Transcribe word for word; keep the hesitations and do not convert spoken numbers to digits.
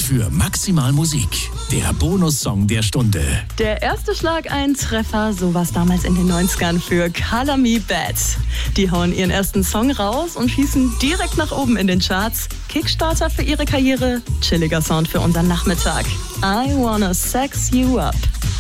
für maximal Musik. Der Bonussong der Stunde. Der erste Schlag, ein Treffer, so war's damals in den neunzigern für Color Me Bad. Die hauen ihren ersten Song raus und schießen direkt nach oben in den Charts. Kickstarter für ihre Karriere, chilliger Sound für unseren Nachmittag. I wanna sex you up.